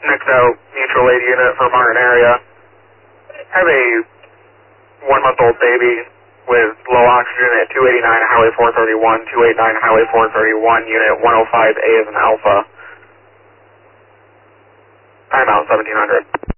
Next out, mutual aid unit for Martin area. I have a 1-month-old baby with low oxygen at 289 Highway 431, 289 Highway 431, unit 105A is an alpha. Timeout 1700.